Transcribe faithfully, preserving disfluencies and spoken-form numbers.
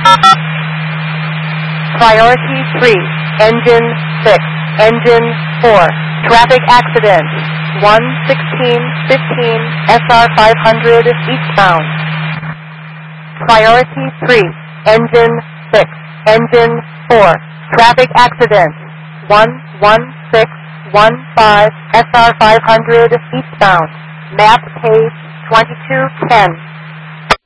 Priority three, engine six, engine four, traffic accident, one sixteen fifteen S R five hundred eastbound. Priority three, engine six, engine four, traffic accident, one one six one five S R five hundred eastbound. Map page twenty-two ten.